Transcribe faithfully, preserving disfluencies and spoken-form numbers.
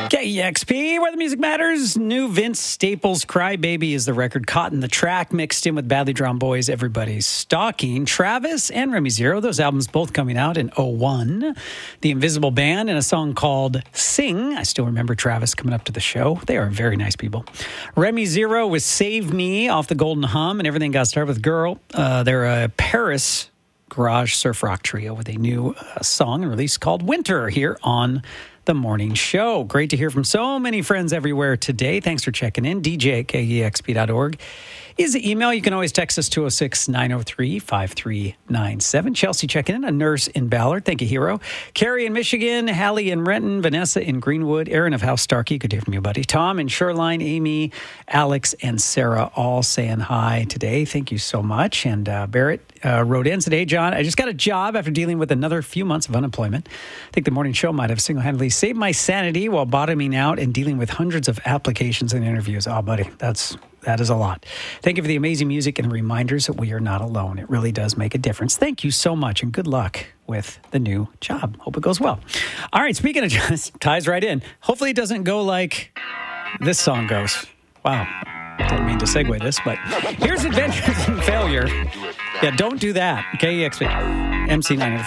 K E X P, where the music matters. New Vince Staples' Cry Baby is the record. Caught in the track, mixed in with Badly Drawn Boys, Everybody's Stalking. Travis and Remy Zero, those albums both coming out in oh one. The Invisible Band and a song called Sing. I still remember Travis coming up to the show. They are very nice people. Remy Zero with Save Me off the Golden Hum, and everything got started with Girl. Uh, they're a Paris garage surf rock trio with a new uh, song and release called Winter here on The Morning Show. Great to hear from so many friends everywhere today. Thanks for checking in. D J at K E X P dot org is the email. You can always text us two oh six, nine oh three, five three nine seven. Chelsea checking in. A nurse in Ballard. Thank you, Hero. Carrie in Michigan. Hallie in Renton. Vanessa in Greenwood. Aaron of House Starkey. Good to hear from you, buddy. Tom in Shoreline. Amy, Alex, and Sarah all saying hi today. Thank you so much. And uh, Barrett uh, wrote in today. John, I just got a job after dealing with another few months of unemployment. I think the morning show might have single-handedly saved my sanity while bottoming out and dealing with hundreds of applications and interviews. Oh, buddy, that's that is a lot. Thank you for the amazing music and reminders that we are not alone. It really does make a difference. Thank you so much, and good luck with the new job. Hope it goes well. All right, speaking of just ties right in. Hopefully it doesn't go like this song goes. Wow. Didn't mean to segue this, but here's Adventures in Failure. Yeah, don't do that. K E X P. M C nine oh